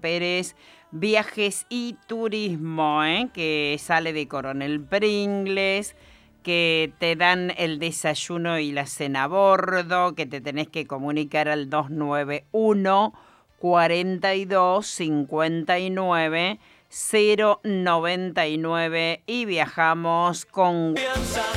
Pérez Viajes y Turismo, que sale de Coronel Pringles, que te dan el desayuno y la cena a bordo, que te tenés que comunicar al 291 42 59 099 y viajamos con